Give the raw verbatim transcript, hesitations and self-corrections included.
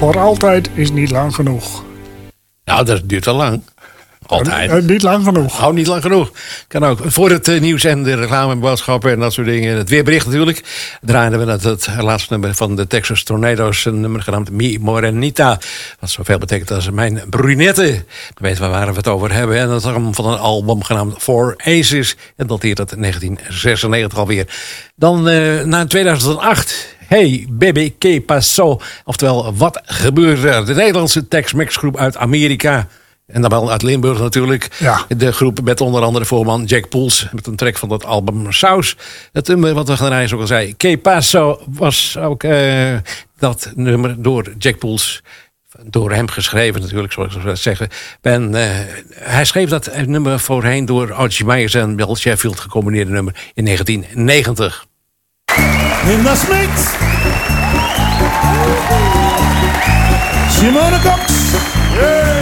Voor altijd is niet lang genoeg. Nou, dat duurt wel lang. Altijd. Uh, uh, niet lang genoeg. Hou niet lang genoeg. Kan ook. Voor het uh, nieuws en de reclameboodschappen en dat soort dingen. Het weerbericht natuurlijk. Draaiden we het, het laatste nummer van de Texas Tornado's. Een nummer genaamd Mi Morenita. Wat zoveel betekent als mijn brunette. Dan weten we waar we het over hebben. En dat kwam van een album genaamd Four Aces. En dat hier uit negentien zesennegentig alweer. Dan uh, na tweeduizend acht... Hey, baby, que pasó? Oftewel, wat gebeurde er? De Nederlandse Tex-Mex groep uit Amerika. En dan wel uit Limburg natuurlijk. Ja. De groep met onder andere voorman Jack Poels. Met een track van dat album Saus. Het nummer wat we gaan rijden, zoals ik al zei. Que pasó was ook uh, dat nummer door Jack Poels. Door hem geschreven natuurlijk, zoals ik zou zeggen. En, uh, hij schreef dat nummer voorheen door Archie Myers en Bill Sheffield. Gecombineerde nummer in negentien negentig. In the Smiths, Simone Cox, yeah.